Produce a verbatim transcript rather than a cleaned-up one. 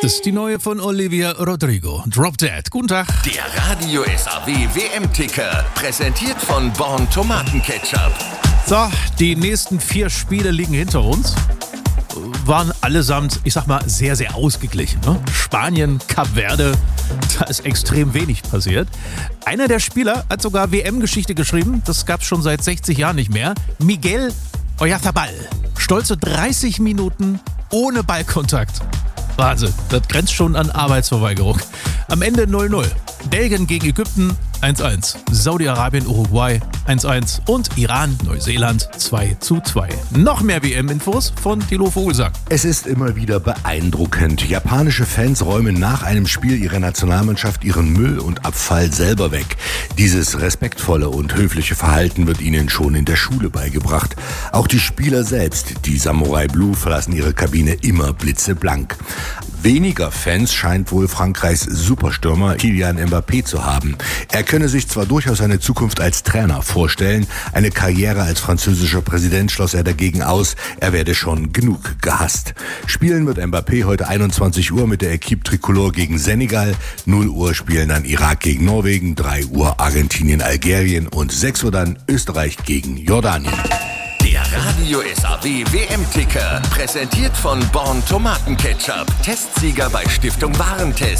ist die neue von Olivia Rodrigo. Drop Dead. Guten Tag. Der Radio S A W W M-Ticker, präsentiert von Born Tomatenketchup. So, die nächsten vier Spiele liegen hinter uns. Waren allesamt, ich sag mal, sehr, sehr ausgeglichen. Ne? Spanien, Kap Verde, da ist extrem wenig passiert. Einer der Spieler hat sogar W M-Geschichte geschrieben, das gab's schon seit sechzig Jahren nicht mehr. Miguel Oyarzabal. Stolze dreißig Minuten ohne Ballkontakt. Wahnsinn, das grenzt schon an Arbeitsverweigerung. Am Ende null null. Belgien gegen Ägypten eins eins. Saudi-Arabien, Uruguay eins eins. Und Iran, Neuseeland zwei zu zwei. Noch mehr W M-Infos von Thilo Vogelsang. Es ist immer wieder beeindruckend. Japanische Fans räumen nach einem Spiel ihrer Nationalmannschaft ihren Müll und Abfall selber weg. Dieses respektvolle und höfliche Verhalten wird ihnen schon in der Schule beigebracht. Auch die Spieler selbst, die Samurai Blue, verlassen ihre Kabine immer blitzeblank. Weniger Fans scheint wohl Frankreichs Superstürmer Kylian Mbappé zu haben. Er könne sich zwar durchaus eine Zukunft als Trainer vorstellen, eine Karriere als französischer Präsident schloss er dagegen aus, er werde schon genug gehasst. Spielen wird Mbappé heute einundzwanzig Uhr mit der Equipe Tricolore gegen Senegal, null Uhr spielen dann Irak gegen Norwegen, drei Uhr Argentinien, Algerien und sechs Uhr dann Österreich gegen Jordanien. Der Radio S A W W M-Ticker, präsentiert von Born Tomatenketchup. Testsieger bei Stiftung Warentest.